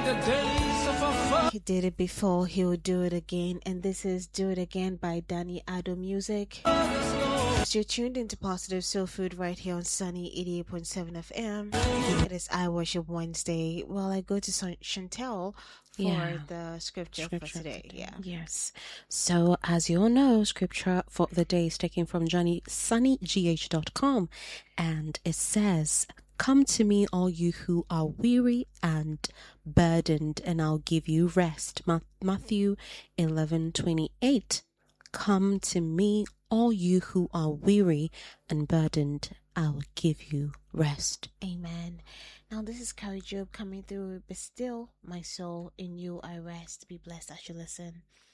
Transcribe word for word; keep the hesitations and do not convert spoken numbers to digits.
He did it before, he will do it again. And this is Do It Again by Danny Ado Music. As you're tuned into Positive Soul Food right here on Sunny eighty-eight point seven F M. It is I Worship Wednesday. Well, I go to Chantel for Yeah. the scripture, Scripture for today. today. Yeah. Yes. So, as you all know, scripture for the day is taken from Johnny Sunny G H dot com, and it says, "Come to me, all you who are weary and burdened, and I'll give you rest." Ma- Matthew eleven twenty eight. Come to me, all you who are weary and burdened, I'll give you rest. Amen. Now this is Carrie Job coming through. Be still, my soul, in you I rest. Be blessed as you listen.